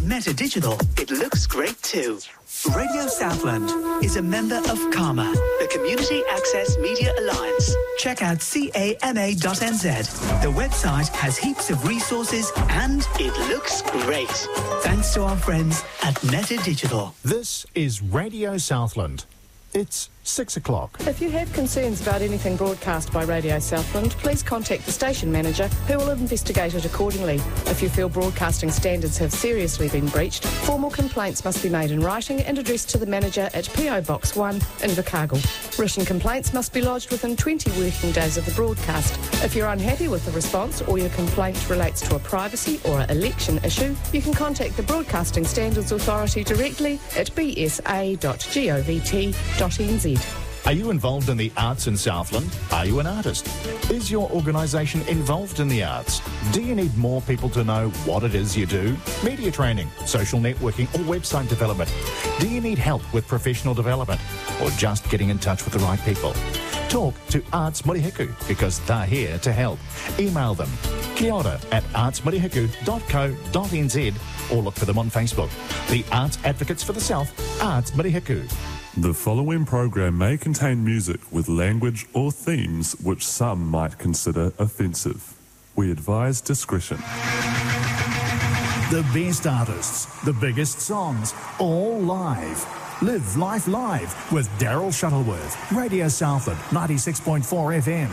Meta Digital, it looks great too. Radio Southland is a member of CAMA, the Community Access Media Alliance. Check out cama.nz. The website has heaps of resources and it looks great. Thanks to our friends at Meta Digital. This is Radio Southland. It's 6 o'clock. If you have concerns about anything broadcast by Radio Southland, please contact the station manager who will investigate it accordingly. If you feel broadcasting standards have seriously been breached, formal complaints must be made in writing and addressed to the manager at PO Box 1 in Invercargill. Written complaints must be lodged within 20 working days of the broadcast. If you're unhappy with the response or your complaint relates to a privacy or an election issue, you can contact the Broadcasting Standards Authority directly at bsa.govt.nz. Are you involved in the arts in Southland? Are you an artist? Is your organisation involved in the arts? Do you need more people to know what it is you do? Media training, social networking or website development? Do you need help with professional development or just getting in touch with the right people? Talk to Arts Murihiku because they're here to help. Email them kiora@artsmurihiku.co.nz or look for them on Facebook. The Arts Advocates for the South, Arts Murihiku. The following program may contain music with language or themes which some might consider offensive. We advise discretion. The best artists, the biggest songs, all live. Live Life Live with Daryl Shuttleworth. Radio Southland, 96.4 FM.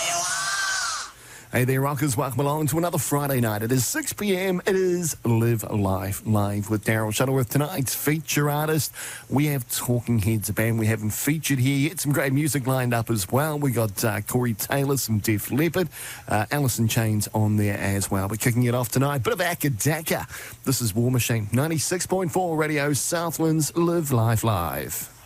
Hey there, rockers. Welcome along to another Friday night. It is 6 p.m. It is Live Life Live with Daryl Shuttleworth. Tonight's feature artist, we have Talking Heads, a band we haven't featured here yet. Some great music lined up as well. We got Corey Taylor, some Def Leppard, Alice in Chains on there as well. We're kicking it off tonight. Bit of Akadaka. This is War Machine, 96.4 Radio Southland's Live Life Live.